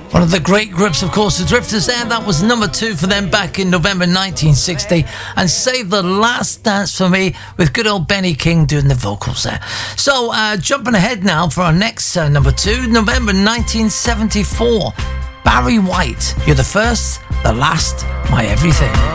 One of the great groups, of course, the Drifters there. That was number 2 for them back in November 1960. And Save the Last Dance for Me with good old Benny King doing the vocals there. So, jumping ahead now for our next number 2, November 1974. Barry White, You're the First, the Last, My Everything.